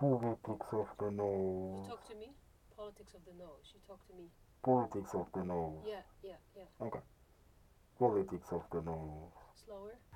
Politics of the You nose. talk to me? Politics of the nose. You talk to me. Politics of the nose. Yeah, yeah, yeah. Okay. Politics of the nose. Slower.